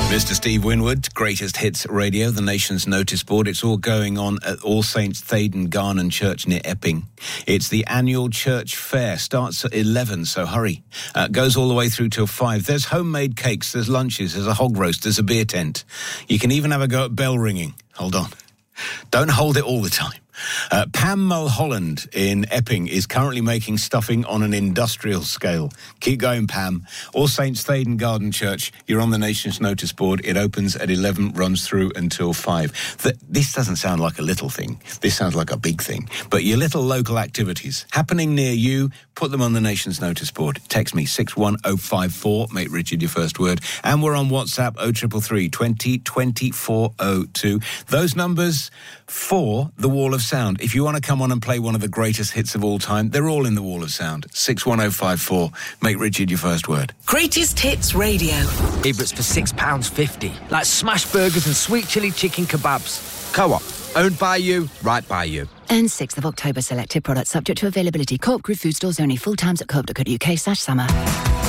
Mr. Steve Winwood, Greatest Hits Radio, the nation's notice board. It's all going on at All Saints Thaden Garnon Church near Epping. It's the annual church fair. Starts at 11, so hurry. Goes all the way through till 5. There's homemade cakes, there's lunches, there's a hog roast, there's a beer tent. You can even have a go at bell ringing. Hold on. Don't hold it all the time. Pam Mulholland in Epping is currently making stuffing on an industrial scale. Keep going, Pam. All Saints Thaden Garden Church, you're on the nation's notice board. It opens at 11, runs through until 5. This doesn't sound like a little thing. This sounds like a big thing. But your little local activities happening near you, put them on the nation's notice board. Text me 61054, make Richard your first word. And we're on WhatsApp 0333 20 2402. Those numbers for the Wall of Sound. If you want to come on and play one of the greatest hits of all time, they're all in the Wall of Sound. 61054. Make Richard your first word. Greatest Hits Radio. Favourites for £6.50. Like smash burgers and sweet chili chicken kebabs. Co-op. Owned by you, right by you. And 6th of October, selected products subject to availability. Co-op Group food stores only. Full times at co-op.co.uk/summer.